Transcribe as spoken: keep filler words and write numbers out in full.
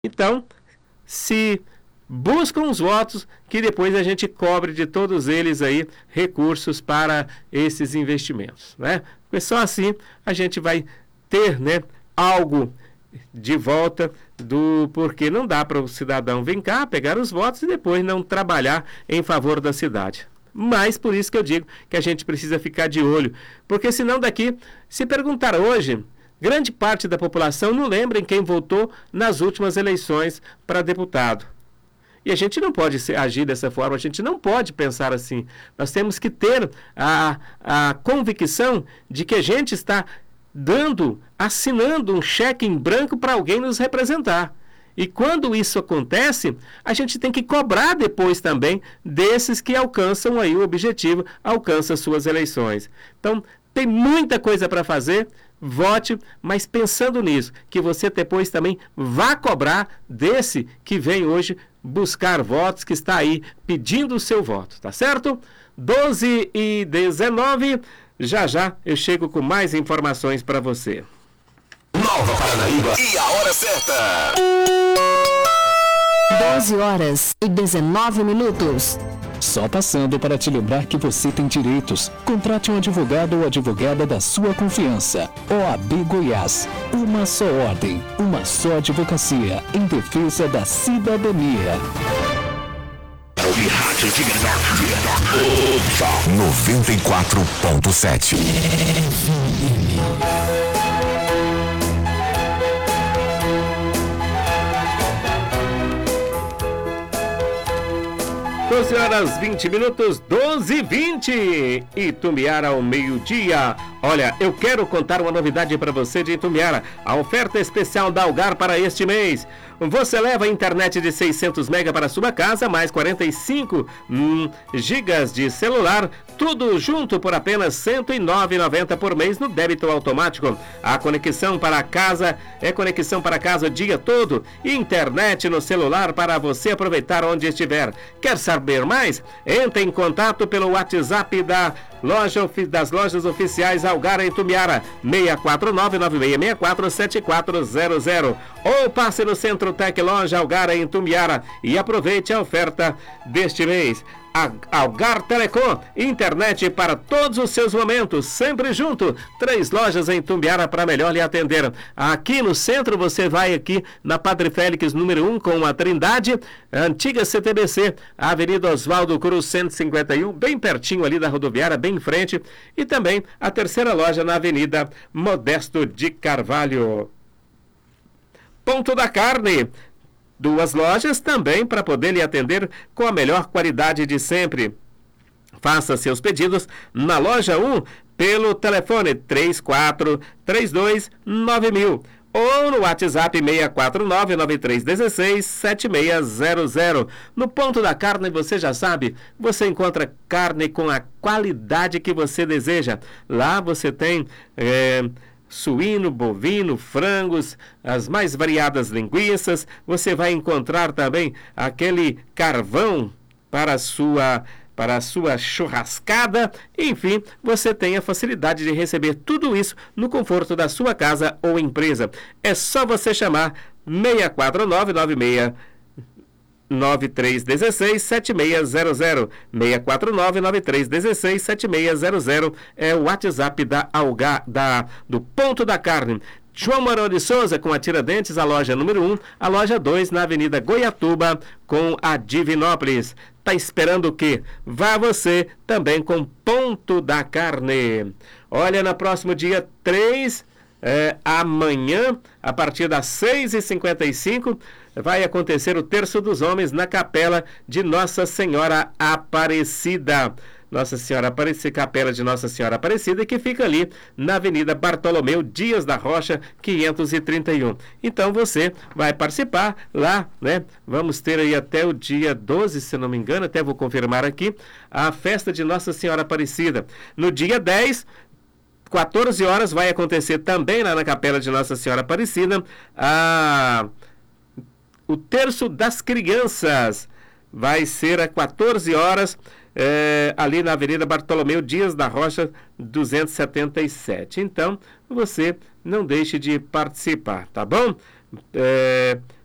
Então, se buscam os votos, que depois a gente cobre de todos eles aí recursos para esses investimentos, né? Porque só assim a gente vai ter, né, algo de volta do porque não dá para o cidadão vir cá, pegar os votos e depois não trabalhar em favor da cidade. Mas por isso que eu digo que a gente precisa ficar de olho, porque senão daqui, se perguntar hoje, grande parte da população não lembra em quem votou nas últimas eleições para deputado. E a gente não pode agir dessa forma, a gente não pode pensar assim. Nós temos que ter a, a convicção de que a gente está dando, assinando um cheque em branco para alguém nos representar. E quando isso acontece, a gente tem que cobrar depois também desses que alcançam aí o objetivo, alcançam suas eleições. Então, tem muita coisa para fazer, vote, mas pensando nisso, que você depois também vá cobrar desse que vem hoje buscar votos, que está aí pedindo o seu voto, tá certo? doze e dezenove, já já eu chego com mais informações para você. Nova Paranaíba e a hora certa. doze horas e dezenove minutos. Só passando para te lembrar que você tem direitos. Contrate um advogado ou advogada da sua confiança. O A B Goiás. Uma só ordem, uma só advocacia em defesa da cidadania. noventa e quatro ponto sete. doze horas vinte minutos, doze e vinte, Itumbiara ao meio-dia. Olha, eu quero contar uma novidade para você de Itumbiara. A oferta especial da Algar para este mês. Você leva a internet de seiscentos mega para sua casa, mais quarenta e cinco hum, gigas de celular, tudo junto por apenas cento e nove reais e noventa centavos por mês no débito automático. A conexão para casa é conexão para casa o dia todo e internet no celular para você aproveitar onde estiver. Quer saber mais? Entre em contato pelo WhatsApp da loja, das lojas oficiais Algar em Itumbiara, seis quatro nove, nove seis seis quatro, sete quatro zero zero, ou passe no Centro Tec Loja Algar em Itumbiara e aproveite a oferta deste mês. Algar Telecom, internet para todos os seus momentos, sempre junto. Três lojas em Itumbiara para melhor lhe atender. Aqui no centro você vai aqui na Padre Félix número um com a Trindade, antiga C T B C, Avenida Oswaldo Cruz cento e cinquenta e um, bem pertinho ali da rodoviária, bem em frente. E também a terceira loja na Avenida Modesto de Carvalho. Ponto da Carne. Duas lojas também para poder lhe atender com a melhor qualidade de sempre. Faça seus pedidos na loja um pelo telefone três quatro três dois nove mil ou no WhatsApp seis quatro nove, nove três um seis, sete seis zero zero. No Ponto da Carne, você já sabe, você encontra carne com a qualidade que você deseja. Lá você tem É... suíno, bovino, frangos, as mais variadas linguiças. Você vai encontrar também aquele carvão para a sua, para a sua churrascada. Enfim, você tem a facilidade de receber tudo isso no conforto da sua casa ou empresa. É só você chamar seis quatro nove, nove seis nove três um seis, sete seis zero zero. seis quatro nove, nove três um seis, sete seis zero zero é o WhatsApp da Algar, da, do Ponto da Carne. João Mourão de Souza com a Tiradentes, a loja número um, a loja dois na Avenida Goiatuba com a Divinópolis. Tá esperando o quê? Vá você também com Ponto da Carne. Olha, no próximo dia três, é, amanhã, a partir das seis e cinquenta e cinco, vai acontecer o Terço dos Homens na Capela de Nossa Senhora Aparecida. Nossa Senhora Aparecida, Capela de Nossa Senhora Aparecida, que fica ali na Avenida Bartolomeu Dias da Rocha, quinhentos e trinta e um. Então você vai participar lá, né? Vamos ter aí até o dia doze, se não me engano, até vou confirmar aqui, a festa de Nossa Senhora Aparecida. No dia dez, quatorze horas, vai acontecer também lá na Capela de Nossa Senhora Aparecida a... o Terço das Crianças. Vai ser às quatorze horas, é, ali na Avenida Bartolomeu Dias da Rocha, duzentos e setenta e sete. Então, você não deixe de participar, tá bom? É,